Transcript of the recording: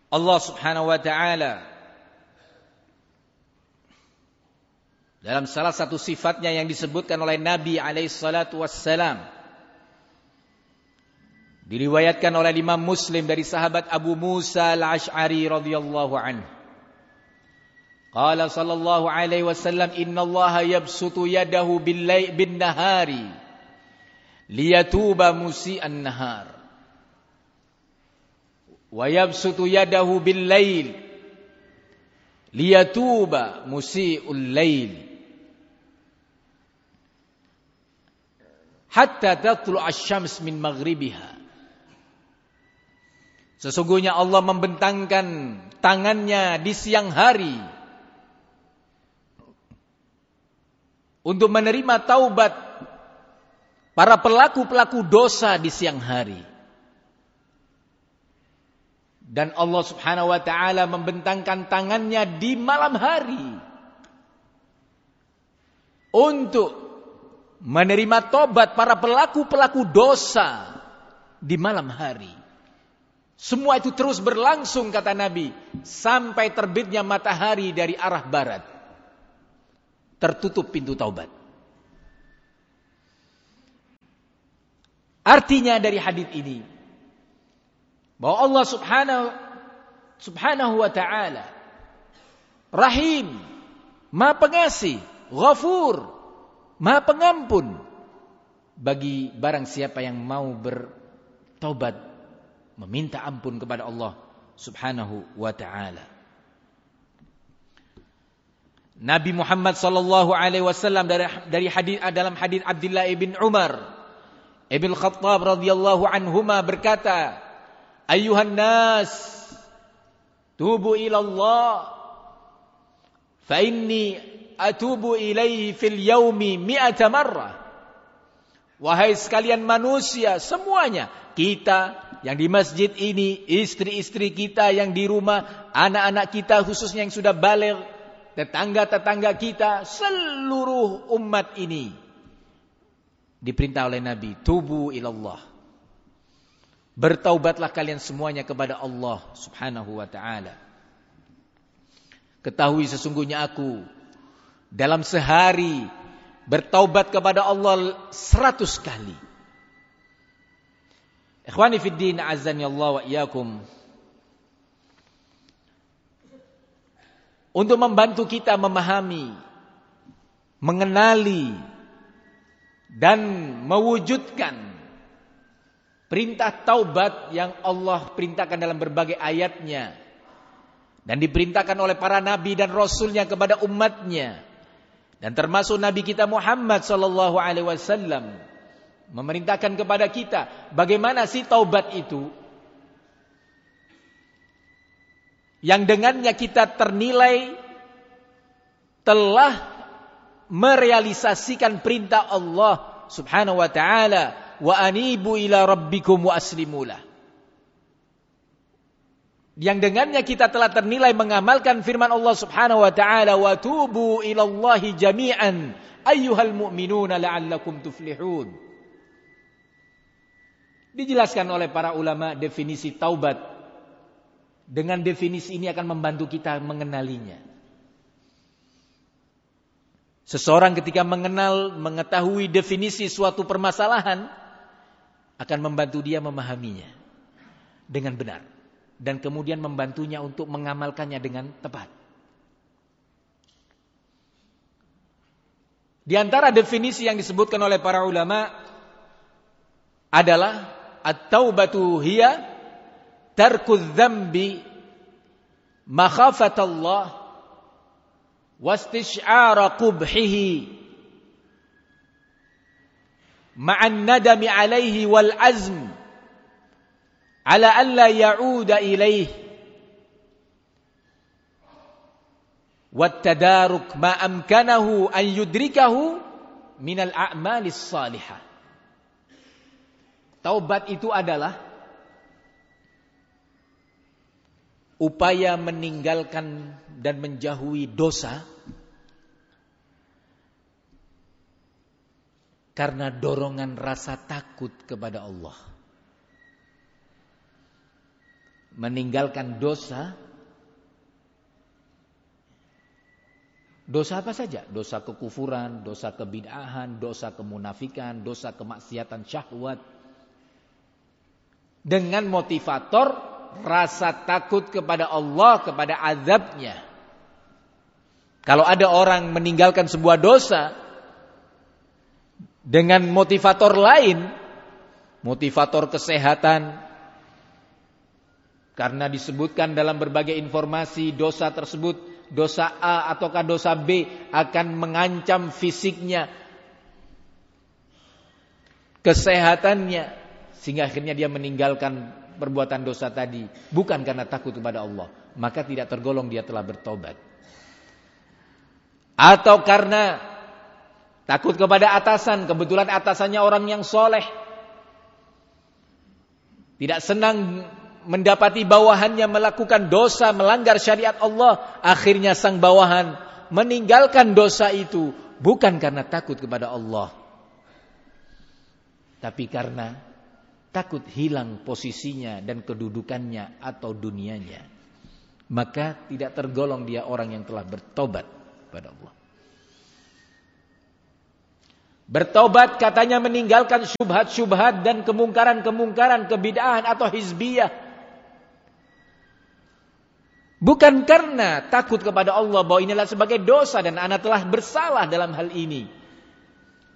Allah Subhanahu wa ta'ala dalam salah satu sifatnya yang disebutkan oleh Nabi alaihi salatu wassalam, diriwayatkan oleh Imam Muslim dari sahabat Abu Musa al-Ash'ari radhiyallahu anhu. Qala sallallahu alaihi wasallam, innallaha yabsutu yadahu bin nahari liyatuba musii'an nahar wa yabsutu yadahu bil lail liyatuba musii'ul lail hatta tatlu'a asy-syams min maghribiha. Sesungguhnya Allah membentangkan tangannya di siang hari untuk menerima taubat para pelaku-pelaku dosa di siang hari. Dan Allah Subhanahu wa ta'ala membentangkan tangannya di malam hari untuk menerima taubat para pelaku-pelaku dosa di malam hari. Semua itu terus berlangsung, kata Nabi, sampai terbitnya matahari dari arah barat. Tertutup pintu taubat. Artinya dari hadis ini bahwa Allah Subhanahu wa ta'ala Rahim, Maha Pengasih, Ghafur, Maha Pengampun bagi barang siapa yang mau bertaubat, meminta ampun kepada Allah Subhanahu wa ta'ala. Nabi Muhammad sallallahu alaihi wasallam dari hadis dalam hadis Abdullah ibn Umar ibn Khattab radhiyallahu anhuma berkata, "Ayyuhan nas, tubu ila Allah, fa inni atubu ilaihi fil yaumi 100 marrah." Wahai sekalian manusia semuanya, kita yang di masjid ini, istri-istri kita yang di rumah, anak-anak kita khususnya yang sudah baligh, tetangga-tetangga kita, seluruh umat ini diperintah oleh Nabi, tubu ilallah. Bertaubatlah kalian semuanya kepada Allah Subhanahu wa ta'ala. Ketahui sesungguhnya aku dalam sehari bertaubat kepada Allah 100 kali. Ikhwani fid din, azani Allah wa iyyakum. Untuk membantu kita memahami, mengenali, dan mewujudkan perintah taubat yang Allah perintahkan dalam berbagai ayatnya dan diperintahkan oleh para nabi dan rasulnya kepada umatnya, dan termasuk Nabi kita Muhammad sallallahu alaihi wasallam memerintahkan kepada kita bagaimana sih taubat itu yang dengannya kita ternilai telah merealisasikan perintah Allah Subhanahu wa ta'ala, wa anibu ila rabbikum wa aslimulah. Yang dengannya kita telah ternilai mengamalkan firman Allah Subhanahu wa ta'ala, wa tubu ilallahi jami'an ayyuhal mu'minuna la'allakum tuflihun. Dijelaskan oleh para ulama definisi taubat. Dengan definisi ini akan membantu kita mengenalinya. Seseorang ketika mengetahui definisi suatu permasalahan, akan membantu dia memahaminya dengan benar. Dan kemudian membantunya untuk mengamalkannya dengan tepat. Di antara definisi yang disebutkan oleh para ulama adalah at-taubatu hiya tarkudz dzambi makhafatallah wastisy'ara qubhihi ma'an nadami alaihi wal azm ala an la ya'uda ilaihi wat tadaruk ma amkanahu an yudrikahu minal a'malis salihah. Taubat itu adalah upaya meninggalkan dan menjauhi dosa karena dorongan rasa takut kepada Allah. meninggalkan dosa. Dosa apa saja? Dosa kekufuran, dosa kebid'ahan, dosa kemunafikan, dosa kemaksiatan syahwat. Dengan motivator rasa takut kepada Allah, kepada azabnya. Kalau ada orang meninggalkan sebuah dosa dengan motivator lain, motivator kesehatan, karena disebutkan dalam berbagai informasi dosa tersebut, dosa A ataukah dosa B akan mengancam fisiknya, kesehatannya, sehingga akhirnya dia meninggalkan perbuatan dosa tadi bukan karena takut kepada Allah, maka tidak tergolong dia telah bertobat. Atau karena takut kepada atasan, kebetulan atasannya orang yang soleh, tidak senang mendapati bawahannya melakukan dosa, melanggar syariat Allah, akhirnya sang bawahan meninggalkan dosa itu bukan karena takut kepada Allah, tapi karena takut hilang posisinya dan kedudukannya atau dunianya. Maka tidak tergolong dia orang yang telah bertobat kepada Allah. Bertobat katanya meninggalkan syubhat-syubhat dan kemungkaran-kemungkaran, kebid'ahan atau hizbiyah. Bukan karena takut kepada Allah bahwa inilah sebagai dosa dan ana telah bersalah dalam hal ini.